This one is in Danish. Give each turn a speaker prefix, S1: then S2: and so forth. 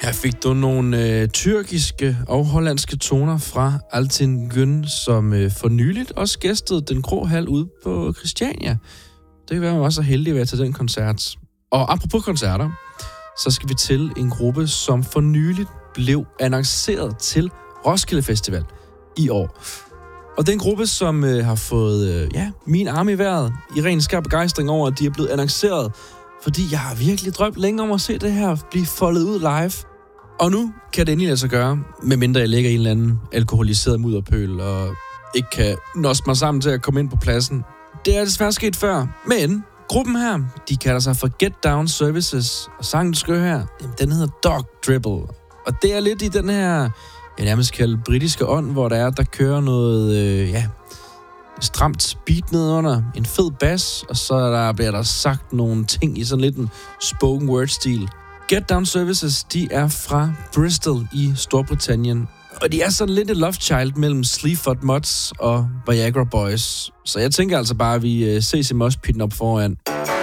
S1: Her fik du nogle tyrkiske og hollandske toner fra Altin Gün, som for nyligt også gæstede Den Grå Hal ude på Christiania. Det kan være, man var så heldig at være til den koncert. Og apropos koncerter, så skal vi til en gruppe, som for nyligt blev annonceret til Roskilde Festival i år. Og det er en gruppe, som har fået min arme i vejret i ren skab begejstring over, at de er blevet annonceret. Fordi jeg har virkelig drømt længe om at se det her blive foldet ud live. Og nu kan det endelig lade sig gøre, medmindre jeg ligger i en eller anden alkoholiseret mudderpøl og ikke kan nosse mig sammen til at komme ind på pladsen. Det er desværre sket før, men gruppen her, de kalder sig for Get Down Services, og sangen, du skal høre her, den hedder Dog Dribble. Og det er lidt i den her, jeg nærmest kalder britiske ånd, hvor der kører noget, stramt beat nedunder, en fed bass, og så bliver der sagt nogle ting i sådan lidt en spoken word-stil. Get Down Services, de er fra Bristol i Storbritannien, og de er sådan lidt et love child mellem Sleaford Mods og Viagra Boys. Så jeg tænker altså bare, at vi ses i moshpitten op foran.